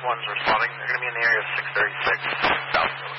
one's responding. They're going to be in the area of 636 South Coast.